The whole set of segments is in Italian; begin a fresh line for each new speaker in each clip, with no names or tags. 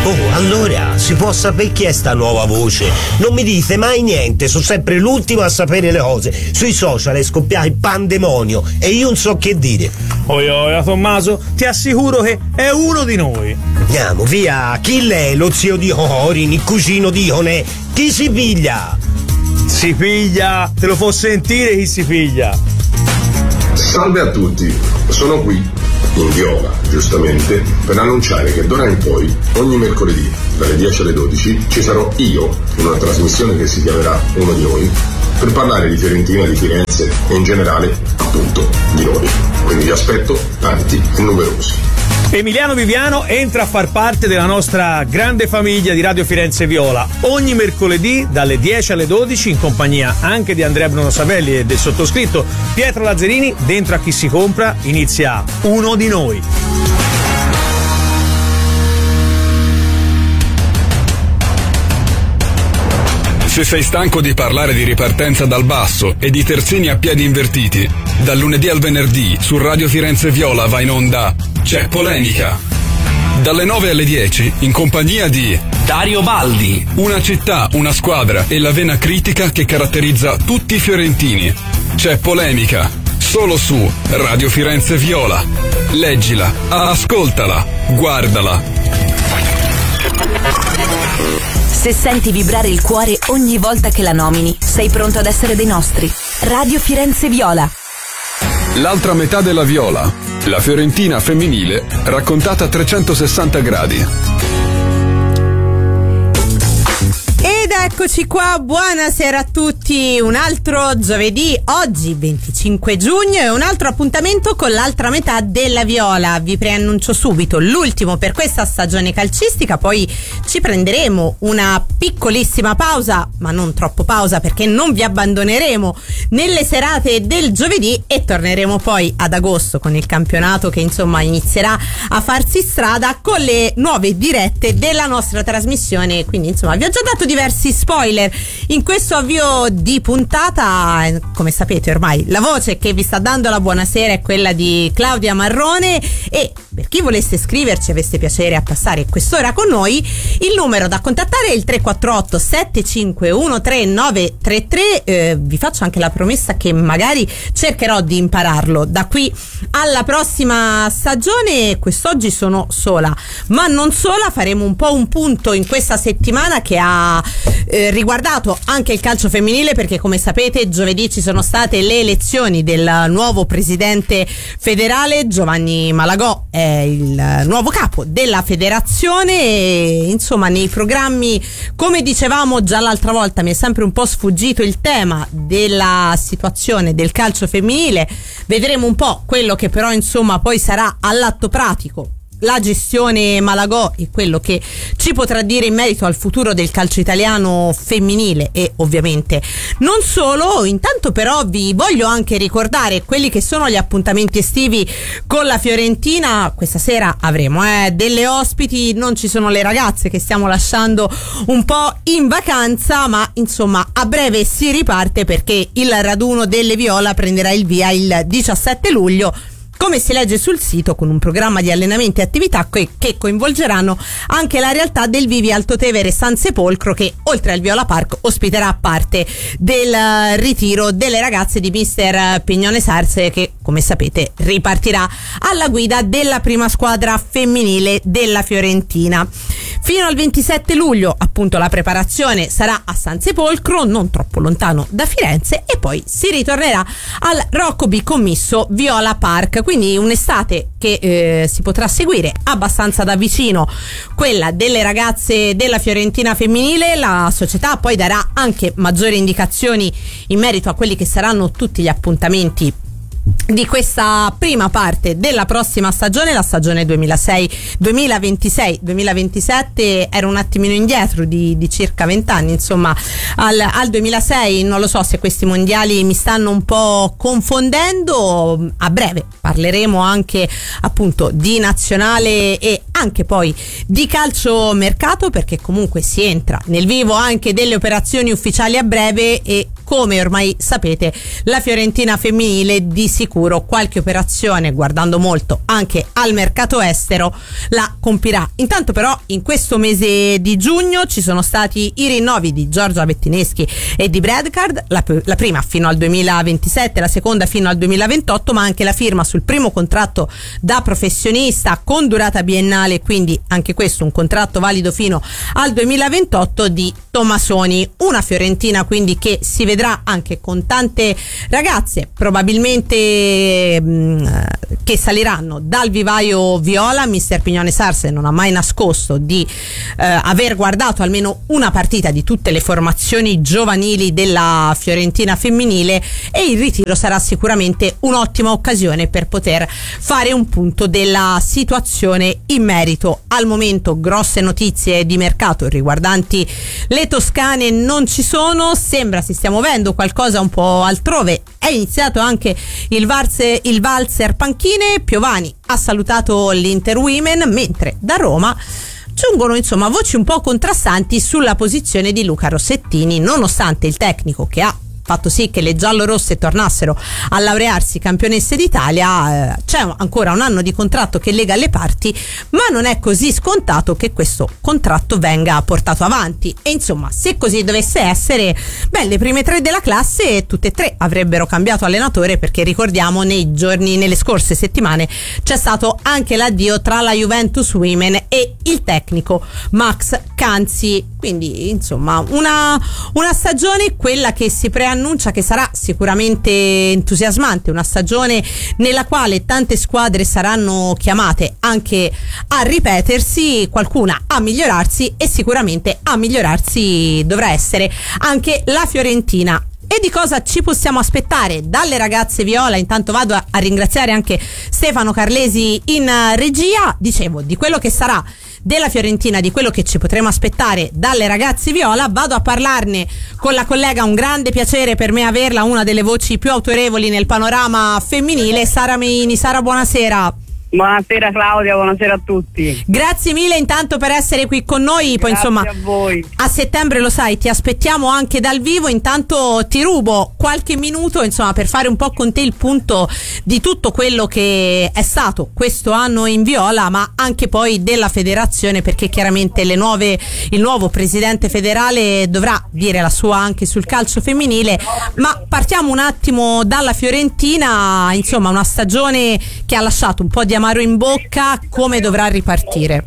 Oh, allora, si può sapere chi è sta nuova voce? Non mi dite mai niente, sono sempre l'ultimo a sapere le cose. Sui social è scoppiato il pandemonio e io non so che dire.
Oia, Tommaso, ti assicuro che è uno di noi.
Andiamo, via, chi lei? Lo zio di Orin, il cugino di Onè? Chi si piglia?
Si piglia, te lo può sentire chi si piglia.
Salve a tutti, sono qui, in Viola, giustamente, per annunciare che d'ora in poi, ogni mercoledì, dalle 10 alle 12, ci sarò io, in una trasmissione che si chiamerà Uno di Noi, per parlare di Fiorentina, di Firenze e in generale, appunto, di noi. Quindi vi aspetto tanti e numerosi.
Emiliano Viviano entra a far parte della nostra grande famiglia di Radio Firenze Viola ogni mercoledì dalle 10 alle 12 in compagnia anche di Andrea Bruno Savelli e del sottoscritto Pietro Lazzarini. Dentro a Chi si compra inizia Uno di Noi.
Se sei stanco di parlare di ripartenza dal basso e di terzini a piedi invertiti, dal lunedì al venerdì su Radio Firenze Viola va in onda C'è Polemica. Dalle 9 alle 10 in compagnia di
Dario Baldi.
Una città, una squadra e la vena critica che caratterizza tutti i fiorentini. C'è Polemica, solo su Radio Firenze Viola. Leggila, ascoltala, guardala.
Se senti vibrare il cuore ogni volta che la nomini, sei pronto ad essere dei nostri. Radio Firenze Viola.
L'altra metà della Viola, la Fiorentina femminile, raccontata a 360 gradi.
Ed eccoci qua, buonasera a tutti, un altro giovedì, oggi 25 giugno e un altro appuntamento con l'altra metà della Viola. Vi preannuncio subito l'ultimo per questa stagione calcistica, poi ci prenderemo una piccolissima pausa, ma non troppo pausa perché non vi abbandoneremo nelle serate del giovedì e torneremo poi ad agosto con il campionato che insomma inizierà a farsi strada con le nuove dirette della nostra trasmissione. Quindi insomma vi ho già dato diversi spoiler in questo avvio di puntata. Come sapete ormai la voce che vi sta dando la buonasera è quella di Claudia Marrone e per chi volesse scriverci, avesse piacere a passare quest'ora con noi, il numero da contattare è il 348 751 3933. Vi faccio anche la promessa che magari cercherò di impararlo da qui alla prossima stagione. Quest'oggi sono sola, ma non sola, faremo un po' un punto in questa settimana che ha riguardato anche il calcio femminile, perché come sapete giovedì ci sono state le elezioni del nuovo presidente federale. Giovanni Malagò è il nuovo capo della federazione e insomma nei programmi, come dicevamo già l'altra volta, mi è sempre un po' sfuggito il tema della situazione del calcio femminile. Vedremo un po' quello che però insomma poi sarà all'atto pratico la gestione Malagò e quello che ci potrà dire in merito al futuro del calcio italiano femminile e ovviamente non solo. Intanto però vi voglio anche ricordare quelli che sono gli appuntamenti estivi con la Fiorentina. Questa sera avremo delle ospiti, non ci sono le ragazze che stiamo lasciando un po' in vacanza, ma insomma a breve si riparte perché il raduno delle Viola prenderà il via il 17 luglio, come si legge sul sito, con un programma di allenamenti e attività che coinvolgeranno anche la realtà del Vivi Altotevere San Sepolcro, che oltre al Viola Park ospiterà parte del ritiro delle ragazze di mister Pignone Sarse, che come sapete ripartirà alla guida della prima squadra femminile della Fiorentina. Fino al 27 luglio appunto la preparazione sarà a San Sepolcro, non troppo lontano da Firenze, e poi si ritornerà al Rocco Bicommisso Viola Park. Quindi un'estate che si potrà seguire abbastanza da vicino, quella delle ragazze della Fiorentina femminile. La società poi darà anche maggiori indicazioni in merito a quelli che saranno tutti gli appuntamenti di questa prima parte della prossima stagione, la stagione 2026-2027. Era un attimino indietro di circa 20 anni, insomma al 2006. Non lo so se questi mondiali mi stanno un po' confondendo. A breve parleremo anche appunto di nazionale e anche poi di calcio mercato, perché comunque si entra nel vivo anche delle operazioni ufficiali a breve e come ormai sapete la Fiorentina femminile di sicuro qualche operazione, guardando molto anche al mercato estero, la compirà. Intanto però in questo mese di giugno ci sono stati i rinnovi di Giorgia Bettineschi e di Bradcard, la prima fino al 2027, la seconda fino al 2028, ma anche la firma sul primo contratto da professionista con durata biennale, quindi anche questo un contratto valido fino al 2028 di Tommasoni. Una Fiorentina quindi che si vedrà anche con tante ragazze probabilmente che saliranno dal vivaio viola. Mister Pignone Sarse non ha mai nascosto di aver guardato almeno una partita di tutte le formazioni giovanili della Fiorentina femminile, e il ritiro sarà sicuramente un'ottima occasione per poter fare un punto della situazione in merito. Al momento grosse notizie di mercato riguardanti le toscane non ci sono, sembra si stia muovendo qualcosa un po' altrove. È iniziato anche il valzer panchine, Piovani ha salutato l'Inter Women, mentre da Roma giungono insomma voci un po' contrastanti sulla posizione di Luca Rossettini, nonostante il tecnico che ha fatto sì che le giallorosse tornassero a laurearsi campionesse d'Italia, c'è ancora un anno di contratto che lega le parti, ma non è così scontato che questo contratto venga portato avanti. E insomma, se così dovesse essere, le prime tre della classe tutte e tre avrebbero cambiato allenatore, perché ricordiamo nelle scorse settimane c'è stato anche l'addio tra la Juventus Women e il tecnico Max Canzi. Quindi insomma una stagione, quella che si preannuncia che sarà sicuramente entusiasmante, una stagione nella quale tante squadre saranno chiamate anche a ripetersi, qualcuna a migliorarsi, e sicuramente a migliorarsi dovrà essere anche la Fiorentina. E di cosa ci possiamo aspettare dalle ragazze viola? Intanto vado a ringraziare anche Stefano Carlesi in regia. Dicevo, di quello che sarà della Fiorentina, di quello che ci potremo aspettare dalle ragazze viola, vado a parlarne con la collega, un grande piacere per me averla, una delle voci più autorevoli nel panorama femminile, Sara Meini. Sara, buonasera.
Buonasera Claudia, buonasera a tutti.
Grazie mille intanto per essere qui con noi. Poi insomma
a voi.
A settembre, lo sai, ti aspettiamo anche dal vivo. Intanto ti rubo qualche minuto insomma per fare un po' con te il punto di tutto quello che è stato questo anno in viola, ma anche poi della federazione, perché chiaramente il nuovo presidente federale dovrà dire la sua anche sul calcio femminile. Ma partiamo un attimo dalla Fiorentina, insomma una stagione che ha lasciato un po' di amaro in bocca. Come dovrà ripartire?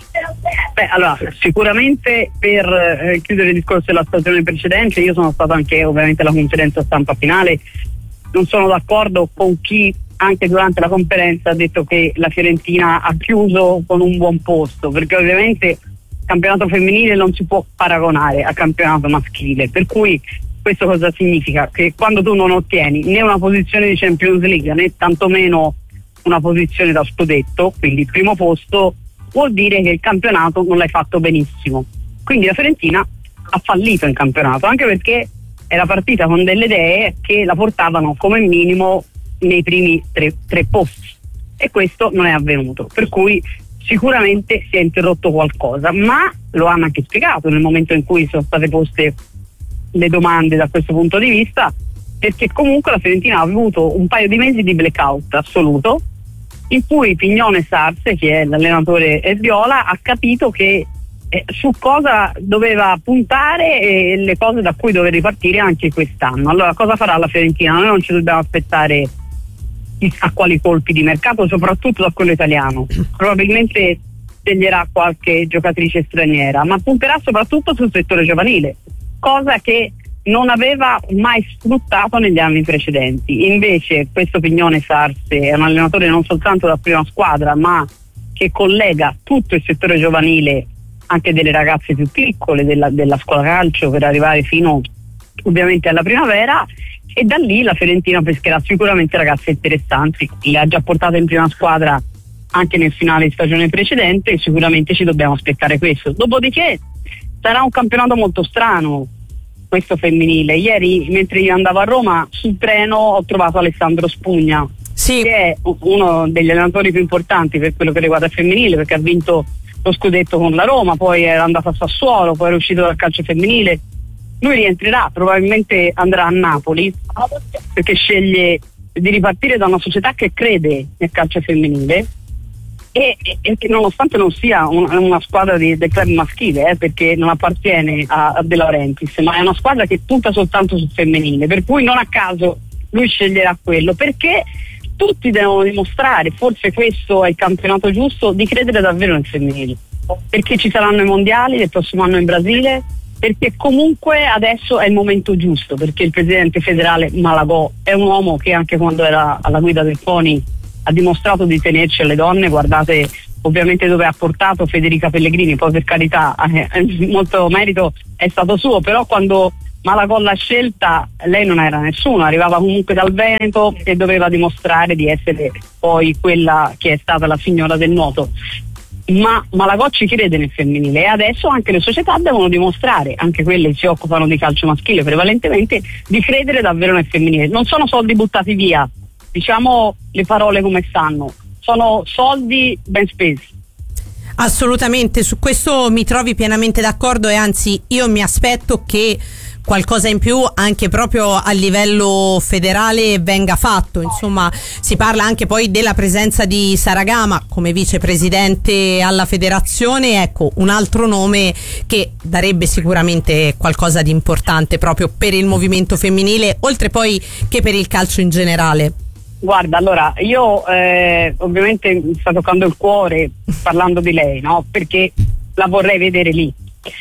Allora, sicuramente per chiudere il discorso della stagione precedente, io sono stato anche ovviamente alla conferenza stampa finale, non sono d'accordo con chi anche durante la conferenza ha detto che la Fiorentina ha chiuso con un buon posto, perché ovviamente il campionato femminile non si può paragonare al campionato maschile, per cui questo cosa significa? Che quando tu non ottieni né una posizione di Champions League né tantomeno una posizione da scudetto, quindi il primo posto, vuol dire che il campionato non l'hai fatto benissimo. Quindi la Fiorentina ha fallito in campionato, anche perché era partita con delle idee che la portavano come minimo nei primi tre posti, e questo non è avvenuto, per cui sicuramente si è interrotto qualcosa, ma lo hanno anche spiegato nel momento in cui sono state poste le domande da questo punto di vista, perché comunque la Fiorentina ha avuto un paio di mesi di blackout assoluto, in cui Pignone Sarse, che è l'allenatore viola, ha capito che su cosa doveva puntare e le cose da cui dover ripartire anche quest'anno. Allora, cosa farà la Fiorentina? Noi non ci dobbiamo aspettare chissà quali colpi di mercato, soprattutto da quello italiano. Probabilmente sceglierà qualche giocatrice straniera, ma punterà soprattutto sul settore giovanile, cosa che non aveva mai sfruttato negli anni precedenti. Invece questo Pignone Sarse è un allenatore non soltanto da prima squadra, ma che collega tutto il settore giovanile, anche delle ragazze più piccole della scuola calcio, per arrivare fino ovviamente alla primavera, e da lì la Fiorentina pescherà sicuramente ragazze interessanti. Le ha già portate in prima squadra anche nel finale di stagione precedente, e sicuramente ci dobbiamo aspettare questo. Dopodiché sarà un campionato molto strano questo femminile. Ieri, mentre io andavo a Roma, sul treno ho trovato Alessandro Spugna,
sì,
che è uno degli allenatori più importanti per quello che riguarda il femminile, perché ha vinto lo scudetto con la Roma, poi era andato a Sassuolo, poi era uscito dal calcio femminile, lui rientrerà, probabilmente andrà a Napoli, perché sceglie di ripartire da una società che crede nel calcio femminile e che nonostante non sia una squadra del club maschile, perché non appartiene a De Laurentiis, ma è una squadra che punta soltanto sul femminile, per cui non a caso lui sceglierà quello, perché tutti devono dimostrare, forse questo è il campionato giusto, di credere davvero nel femminile, perché ci saranno i mondiali del prossimo anno in Brasile, perché comunque adesso è il momento giusto, perché il presidente federale Malagò è un uomo che anche quando era alla guida del CONI ha dimostrato di tenerci alle donne. Guardate ovviamente dove ha portato Federica Pellegrini, poi per carità molto merito è stato suo, però quando Malagò l'ha scelta lei non era nessuno, arrivava comunque dal Veneto e doveva dimostrare di essere poi quella che è stata la signora del nuoto. Ma Malagò ci crede nel femminile e adesso anche le società devono dimostrare, anche quelle che si occupano di calcio maschile prevalentemente, di credere davvero nel femminile. Non sono soldi buttati via, diciamo le parole come stanno, sono soldi ben spesi.
Assolutamente, su questo mi trovi pienamente d'accordo e anzi io mi aspetto che qualcosa in più anche proprio a livello federale venga fatto. Insomma, si parla anche poi della presenza di Sara Gama come vicepresidente alla federazione, ecco un altro nome che darebbe sicuramente qualcosa di importante proprio per il movimento femminile, oltre poi che per il calcio in generale.
Guarda, allora io ovviamente mi sta toccando il cuore parlando di lei, no? Perché la vorrei vedere lì,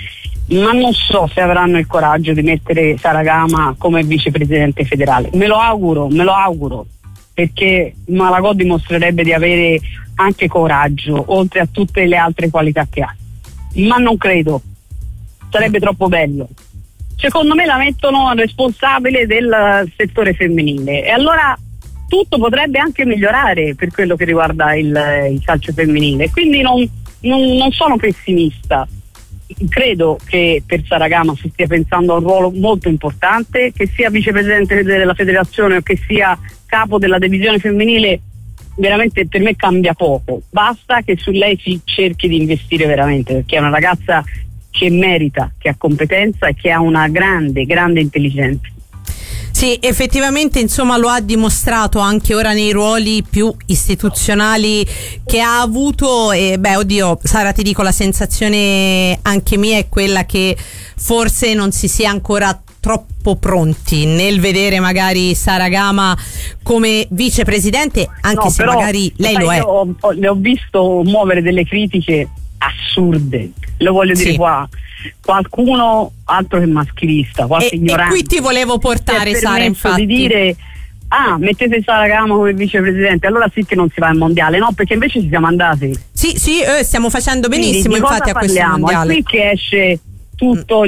ma non so se avranno il coraggio di mettere Sara Gama come vicepresidente federale. Me lo auguro, perché Malagò dimostrerebbe di avere anche coraggio, oltre a tutte le altre qualità che ha. Ma non credo, sarebbe troppo bello. Secondo me la mettono responsabile del settore femminile e allora tutto potrebbe anche migliorare per quello che riguarda il calcio femminile. Quindi non sono pessimista. Credo che per Sara Gama si stia pensando a un ruolo molto importante, che sia vicepresidente della federazione o che sia capo della divisione femminile, veramente per me cambia poco, basta che su lei si cerchi di investire veramente, perché è una ragazza che merita, che ha competenza e che ha una grande intelligenza.
Sì, effettivamente insomma lo ha dimostrato anche ora nei ruoli più istituzionali che ha avuto e Sara, ti dico, la sensazione anche mia è quella che forse non si sia ancora troppo pronti nel vedere magari Sara Gama come vicepresidente, anche se però, magari lei lo è.
Io le ho visto muovere delle critiche assurde, lo voglio dire qua. Qualcuno altro che maschilista, qualche ignorante.
E qui ti volevo portare, Sara, infatti,
di dire mettete Sara Gama come vicepresidente, allora sì che non si va al mondiale, no? Perché invece ci siamo andati.
Sì, stiamo facendo benissimo. Quindi, infatti a questo mondiale.
È qui che esce tutto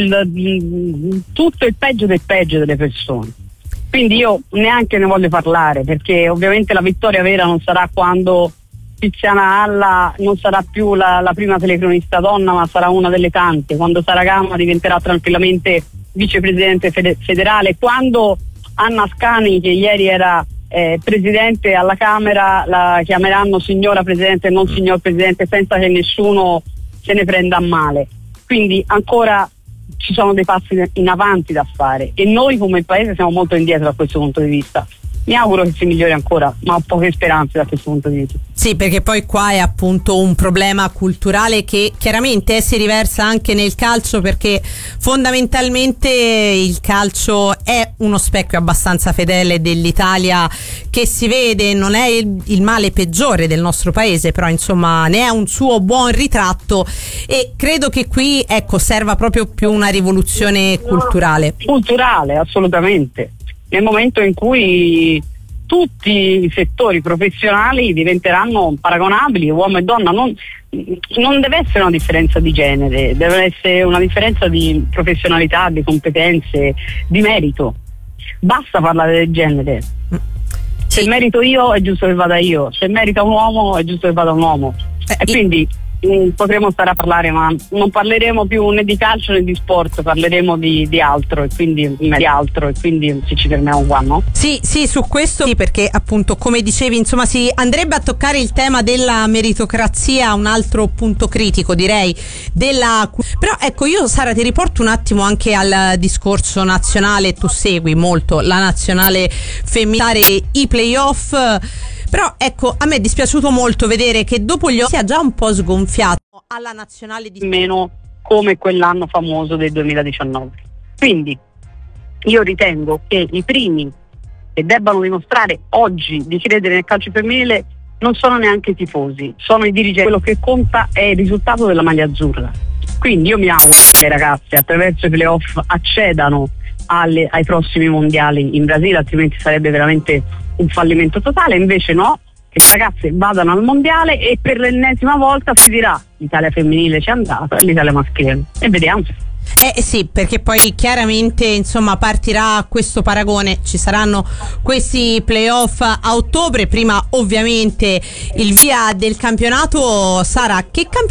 il peggio del peggio delle persone. Quindi io neanche ne voglio parlare, perché ovviamente la vittoria vera non sarà quando Tiziana Alla non sarà più la prima telecronista donna, ma sarà una delle tante, quando Sara Gama diventerà tranquillamente vicepresidente federale, quando Anna Ascani, che ieri era presidente alla Camera, la chiameranno signora presidente e non signor presidente, senza che nessuno se ne prenda a male. Quindi ancora ci sono dei passi in avanti da fare e noi come paese siamo molto indietro da questo punto di vista. Mi auguro che si migliori ancora, ma ho poche speranze da questo punto di vista.
Sì, perché poi qua è appunto un problema culturale che chiaramente si riversa anche nel calcio, perché fondamentalmente il calcio è uno specchio abbastanza fedele dell'Italia, che si vede, non è il male peggiore del nostro paese, però insomma ne è un suo buon ritratto e credo che qui serva proprio più una rivoluzione culturale.
Culturale, assolutamente. Nel momento in cui tutti i settori professionali diventeranno paragonabili, uomo e donna, non deve essere una differenza di genere, deve essere una differenza di professionalità, di competenze, di merito. Basta parlare del genere. Se merito io è giusto che vada io, se merita un uomo è giusto che vada un uomo. E quindi potremo stare a parlare, ma non parleremo più né di calcio né di sport, parleremo di altro, e quindi se ci fermiamo qua, no?
Sì, su questo sì, perché appunto come dicevi, insomma, si andrebbe a toccare il tema della meritocrazia, un altro punto critico, direi, però ecco, io Sara ti riporto un attimo anche al discorso nazionale. Tu segui molto la nazionale femminile, i playoff. Però ecco, a me è dispiaciuto molto vedere che dopo gli si è già un po' sgonfiato alla nazionale di
meno come quell'anno famoso del 2019. Quindi io ritengo che i primi che debbano dimostrare oggi di credere nel calcio femminile non sono neanche i tifosi, sono i dirigenti. Quello che conta è il risultato della maglia azzurra. Quindi io mi auguro che le ragazze attraverso i playoff accedano ai prossimi mondiali in Brasile, altrimenti sarebbe veramente un fallimento totale. Invece no, che le ragazze vadano al mondiale e per l'ennesima volta si dirà l'Italia femminile c'è andata e l'Italia maschile, e vediamo.
Sì, perché poi chiaramente insomma partirà questo paragone, ci saranno questi playoff a ottobre, prima ovviamente il via del campionato. Sara, che campionato